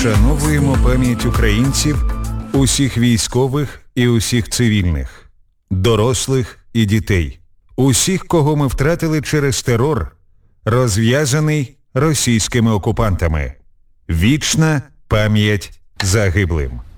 Вшановуємо пам'ять українців, усіх військових і усіх цивільних, дорослих і дітей, усіх, кого ми втратили через терор, розв'язаний російськими окупантами. Вічна пам'ять загиблим.